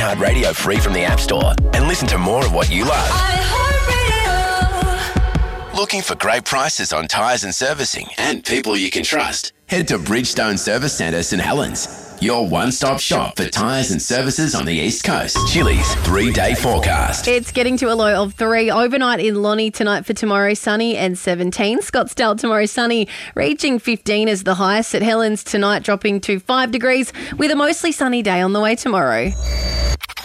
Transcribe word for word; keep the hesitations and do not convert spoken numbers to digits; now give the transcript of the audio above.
Radio free from the App Store and listen to more of what you love. Looking for great prices on tyres and servicing and people you can trust? Head to Bridgestone Service Centre St Helens, your one-stop shop for tyres and services on the East Coast. Chili's three-day forecast. It's getting to a low of three. Overnight in Lonnie tonight for tomorrow, sunny and seventeen. Scottsdale tomorrow, sunny, reaching fifteen as the highest. At Helens tonight, dropping to five degrees with a mostly sunny day on the way tomorrow.